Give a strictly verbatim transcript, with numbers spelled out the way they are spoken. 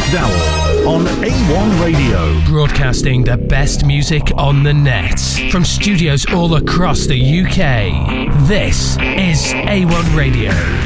McDowell on A one Radio. Broadcasting the best music on the net from studios all across the U K. This is A one Radio.